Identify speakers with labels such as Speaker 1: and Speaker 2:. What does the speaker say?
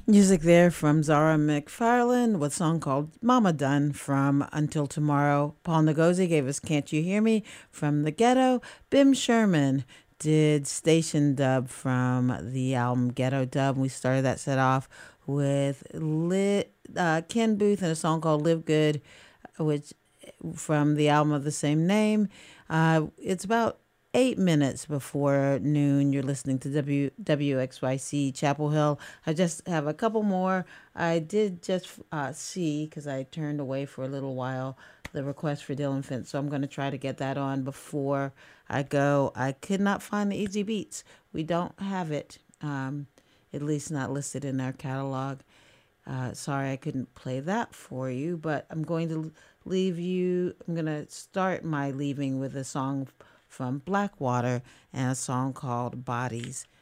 Speaker 1: Music there from Zara McFarlane with a song called Mama Done from Until Tomorrow. Paul Ngozi gave us Can't You Hear Me from The Ghetto. Bim Sherman did Station Dub from the album Ghetto Dub. We started that set off with Ken Booth and a song called Live Good, which from the album of the same name. It's about 8 minutes before noon. You're listening to WXYC Chapel Hill. I just have a couple more. I did just see, because I turned away for a little while, the request for Dylan Fence. So I'm going to try to get that on before I go. I could not find the Easy Beats. We don't have it, at least not listed in our catalog. Sorry I couldn't play that for you, but I'm going to leave you. I'm going to start my leaving with a song from Blackwater and a song called Bodies.